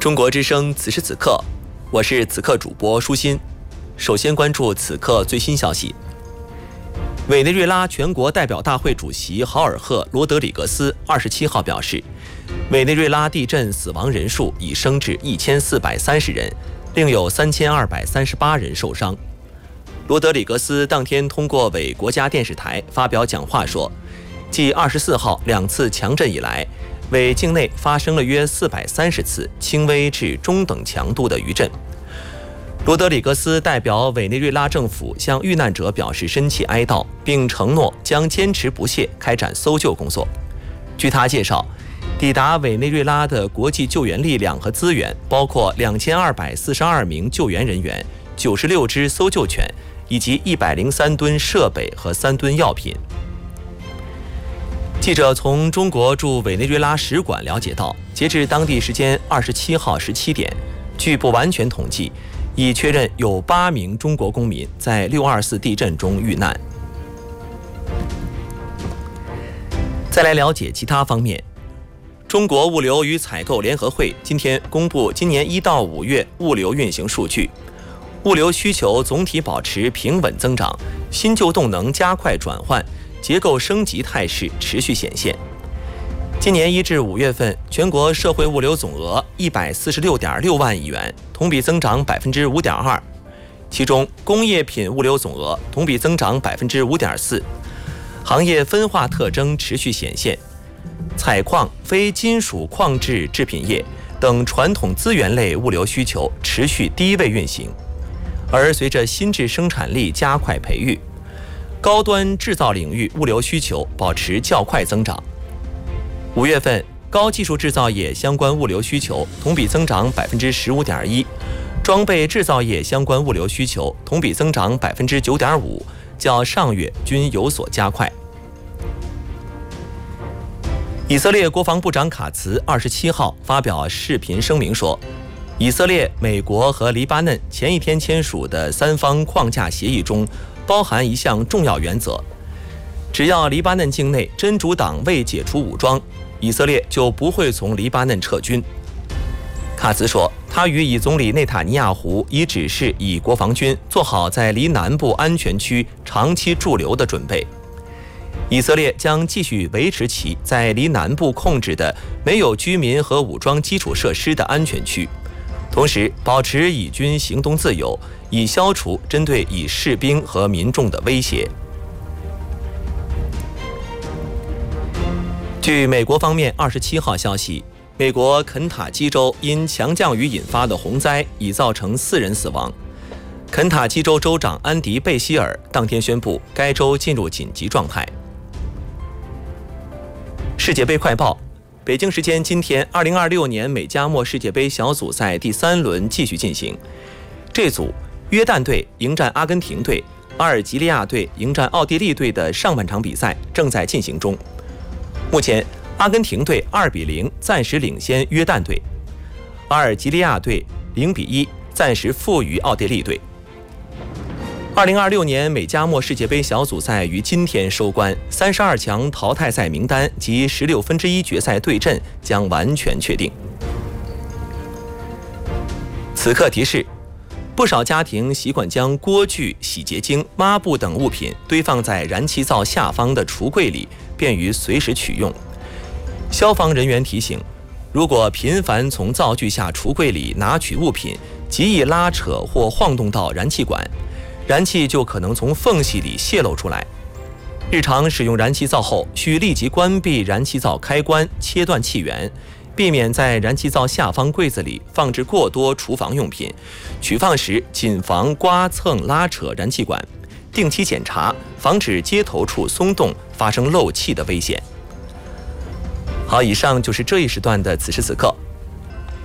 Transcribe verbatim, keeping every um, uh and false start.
中国之声，此时此刻，我是此刻主播舒心。首先关注此刻最新消息。委内瑞拉全国代表大会主席豪尔赫·罗德里格斯二十七号表示，委内瑞拉地震死亡人数已升至一千四百三十人，另有三千二百三十八人受伤。罗德里格斯当天通过委国家电视台发表讲话说，继二十四号两次强震以来，委境内发生了约四百三十次轻微至中等强度的余震。罗德里格斯代表委内瑞拉政府向遇难者表示深切哀悼，并承诺将坚持不懈开展搜救工作。据他介绍，抵达委内瑞拉的国际救援力量和资源包括两千二百四十二名救援人员、九十六只搜救犬以及一百零三吨设备和三吨药品。记者从中国驻委内瑞拉使馆了解到，截至当地时间二十七号十七点，据不完全统计，已确认有八名中国公民在六二四地震中遇难。再来了解其他方面，中国物流与采购联合会今天公布今年一到五月物流运行数据，物流需求总体保持平稳增长，新旧动能加快转换，结构升级态势持续显现。今年一至五月份，全国社会物流总额一百四十六点六万亿元，同比增长百分之五点二。其中，工业品物流总额同比增长百分之五点四。行业分化特征持续显现，采矿、非金属矿质制品业等传统资源类物流需求持续低位运行，而随着新质生产力加快培育，高端制造领域物流需求保持较快增长。五月份，高技术制造业相关物流需求同比增长百分之十五点一，装备制造业相关物流需求同比增长百分之九点五，较上月均有所加快。以色列国防部长卡茨二十七号发表视频声明说，以色列、美国和黎巴嫩前一天签署的三方框架协议中包含一项重要原则，只要黎巴嫩境内真主党未解除武装，以色列就不会从黎巴嫩撤军。卡茨说，他与以总理内塔尼亚胡已指示以国防军做好在黎南部安全区长期驻留的准备。以色列将继续维持其在黎南部控制的没有居民和武装基础设施的安全区，同时保持以军行动自由，以消除针对以士兵和民众的威胁。据美国方面二十七号消息，美国肯塔基州因强降雨引发的洪灾已造成四人死亡。肯塔基州州长安迪·贝希尔当天宣布，该州进入紧急状态。世界杯快报：北京时间今天，二零二六年美加墨世界杯小组赛第三轮继续进行。这组约旦队迎战阿根廷队，阿尔及利亚队迎战奥地利队的上半场比赛正在进行中。目前，阿根廷队二比零暂时领先约旦队，阿尔及利亚队零比一暂时负于奥地利队。二零二六年美加墨世界杯小组赛于今天收官，三十二强淘汰赛名单及十六分之一决赛对阵将完全确定。此刻提示：不少家庭习惯将锅具、洗洁精、抹布等物品堆放在燃气灶下方的橱柜里，便于随时取用。消防人员提醒，如果频繁从灶具下橱柜里拿取物品，极易拉扯或晃动到燃气管，燃气就可能从缝隙里泄露出来。日常使用燃气灶后，需立即关闭燃气灶开关，切断气源，避免在燃气灶下方柜子里放置过多厨房用品。取放时谨防刮蹭拉扯燃气管，定期检查，防止接头处松动发生漏气的危险。好，以上就是这一时段的此时此刻，